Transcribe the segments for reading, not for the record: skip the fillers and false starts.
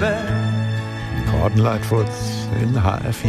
Gordon Lightfoots in HR4.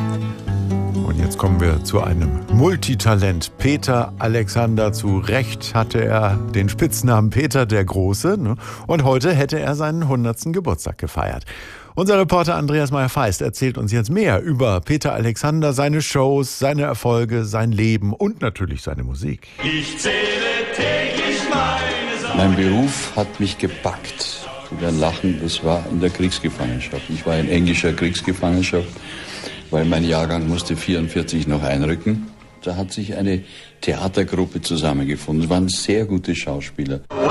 Und jetzt kommen wir zu einem Multitalent. Peter Alexander. Zu Recht hatte er den Spitznamen Peter der Große. Und heute hätte er seinen 100. Geburtstag gefeiert. Unser Reporter Andreas Meyer-Feist erzählt uns jetzt mehr über Peter Alexander, seine Shows, seine Erfolge, sein Leben und natürlich seine Musik. Ich zähle täglich meine Sorgen. Mein Beruf hat mich gepackt. Sie werden lachen, das war in der Kriegsgefangenschaft. Ich war in englischer Kriegsgefangenschaft, weil mein Jahrgang musste 44 noch einrücken. Da hat sich eine Theatergruppe zusammengefunden. Es waren sehr gute Schauspieler. 1,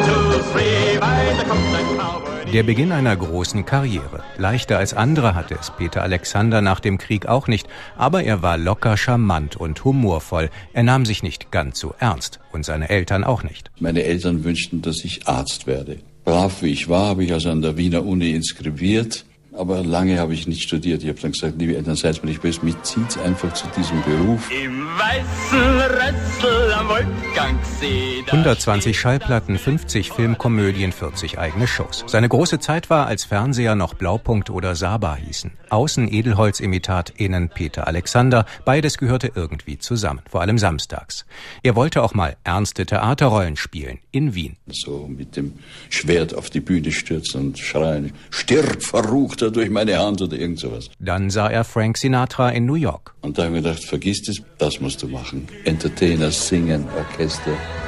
2, 3, weiter kommt ein Cowboy. Der Beginn einer großen Karriere. Leichter als andere hatte es Peter Alexander nach dem Krieg auch nicht. Aber er war locker, charmant und humorvoll. Er nahm sich nicht ganz so ernst. Und seine Eltern auch nicht. Meine Eltern wünschten, dass ich Arzt werde. Brav wie ich war, habe ich also an der Wiener Uni inskribiert. Aber lange habe ich nicht studiert. Ich habe dann gesagt, liebe Eltern, seid mir nicht böse, mich zieht's einfach zu diesem Beruf. Im weißen Rössel am Wolfgangsee. 120 Schallplatten, 50 Filmkomödien, 40 eigene Shows. Seine große Zeit war, als Fernseher noch Blaupunkt oder Saba hießen. Außen Edelholz-Imitat, innen Peter Alexander. Beides gehörte irgendwie zusammen, vor allem samstags. Er wollte auch mal ernste Theaterrollen spielen, in Wien. So mit dem Schwert auf die Bühne stürzen und schreien, stirb, Verruchter, durch meine Hand oder irgend sowas. Dann sah er Frank Sinatra in New York. Und da habe ich gedacht, vergiss das musst du machen. Entertainer, singen, Orchester.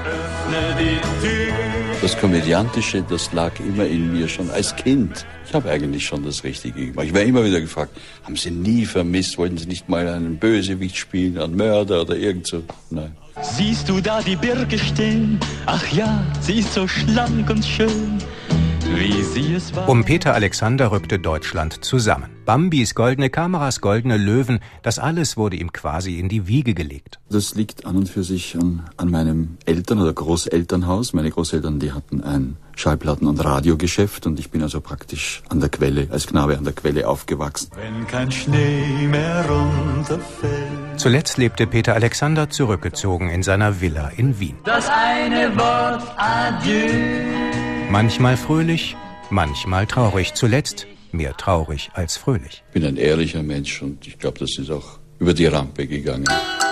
Öffne die Tür. Das Komödiantische, das lag immer in mir schon als Kind. Ich habe eigentlich schon das Richtige gemacht. Ich werde immer wieder gefragt, haben Sie nie vermisst, wollten Sie nicht mal einen Bösewicht spielen, einen Mörder oder irgend so? Nein. Siehst du da die Birke stehen? Ach ja, sie ist so schlank und schön, wie sie es war. Um Peter Alexander rückte Deutschland zusammen. Bambis, goldene Kameras, goldene Löwen, das alles wurde ihm quasi in die Wiege gelegt. Das liegt an und für sich an meinem Eltern- oder Großelternhaus. Meine Großeltern, die hatten ein Schallplatten- und Radiogeschäft und ich bin also praktisch an der Quelle, als Knabe an der Quelle aufgewachsen. Wenn kein Schnee mehr runterfällt. Zuletzt lebte Peter Alexander zurückgezogen in seiner Villa in Wien. Das eine Wort Adieu. Manchmal fröhlich, manchmal traurig. Zuletzt mehr traurig als fröhlich. Ich bin ein ehrlicher Mensch und ich glaube, das ist auch über die Rampe gegangen.